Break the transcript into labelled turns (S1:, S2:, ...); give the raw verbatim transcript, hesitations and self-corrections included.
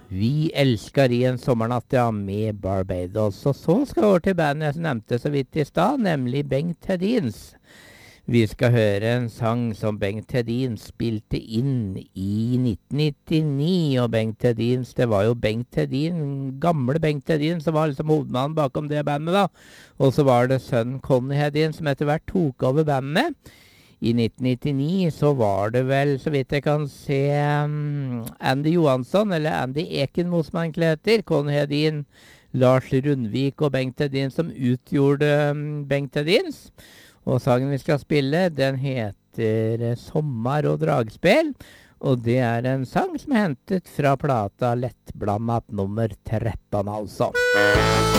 S1: Vi elsker i en sommernatt, ja, med Barbados. Og så skal vi over til bandet jeg nevnte så vidt i stad, nemlig Bengt Hedins. Vi skal høre en sang som Bengt Hedin spilte inn i nitten nittini, og Bengt Hedins, det var jo Bengt Hedin, gamle Bengt Hedin, som var liksom hovedmannen bakom det bandet da. Og så var det sønnen Conny Hedin, som etter hvert tok over bandet. I nitten nittini så var det vel, så vidt jeg kan se, um, Andy Johansson, eller Andy Ekenmo som han egentlig heter, Conny Hedin, Lars Rundvik og Bengt Hedin som utgjorde um, Bengt Hedins. Og sangen vi skal spille, den heter Sommer og dragspel, og det er en sang som er hentet fra plata Lettblandet nummer tretten, altså.